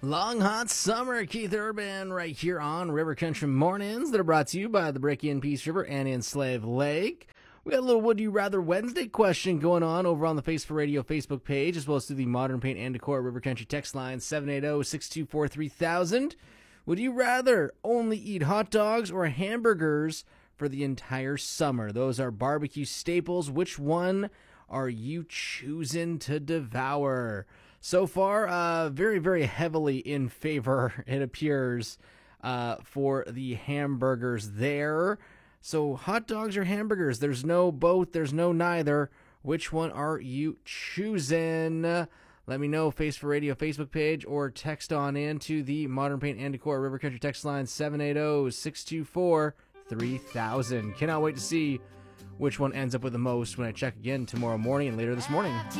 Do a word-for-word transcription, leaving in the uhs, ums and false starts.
Long hot summer, Keith Urban, right here on River Country Mornings that are brought to you by the Break In Peace River and in Slave Lake. We got a little Would You Rather Wednesday question going on over on the Face for Radio Facebook page, as well as through the Modern Paint and Decor River Country text line seven eight zero, six two four, three thousand. Would you rather only eat hot dogs or hamburgers for the entire summer? Those are barbecue staples. Which one are you choosing to devour? So far, uh, very, very heavily in favor, it appears, uh, for the hamburgers there. So hot dogs or hamburgers? There's no both. There's no neither. Which one are you choosing? Let me know, Face for Radio Facebook page, or text on in to the Modern Paint and Decor River Country text line seven eight zero, six two four, three thousand. Cannot wait to see which one ends up with the most when I check again tomorrow morning and later this morning.